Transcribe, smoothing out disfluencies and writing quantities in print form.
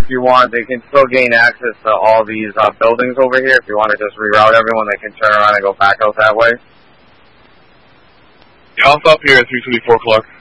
if you want, they can still gain access to all these buildings over here. If you want to just reroute everyone, they can turn around and go back out that way. Yeah, I'll stop here at 324 Clark.